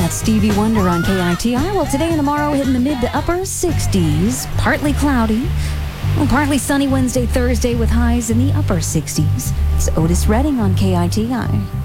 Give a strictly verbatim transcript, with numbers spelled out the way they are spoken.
That's Stevie Wonder on K I T I. Well, today and tomorrow hitting the mid to upper sixties. Partly cloudy. Well, partly sunny Wednesday, Thursday with highs in the upper sixties. It's Otis Redding on K I T I.